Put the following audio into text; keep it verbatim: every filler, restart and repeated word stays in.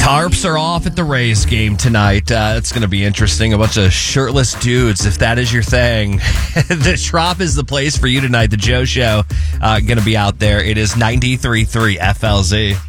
Tarps are off at the Rays game tonight. Uh, it's going to be interesting. A bunch of shirtless dudes, if that is your thing. The Trop is the place for you tonight. The Joe Show uh, going to be out there. It is ninety-three point three F L Z.